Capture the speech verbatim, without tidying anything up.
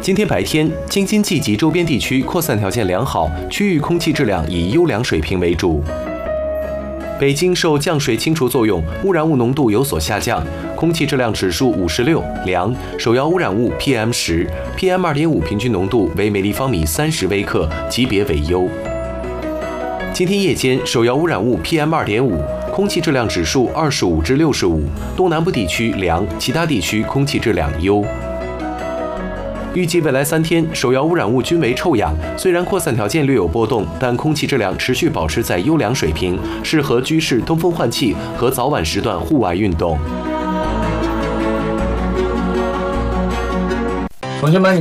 今天白天，京津冀及周边地区扩散条件良好，区域空气质量以优良水平为主。北京受降水清除作用，污染物浓度有所下降，空气质量指数五十六，良，首要污染物 P M 十 ，P M 二点五 平均浓度为每立方米三十微克，级别为优。今天夜间，首要污染物 P M 二点五，空气质量指数二十五至六十五，东南部地区良，其他地区空气质量优。预计未来三天，首要污染物均为臭氧。虽然扩散条件略有波动，但空气质量持续保持在优良水平，适合居室通风换气和早晚时段户外运动。 同学们。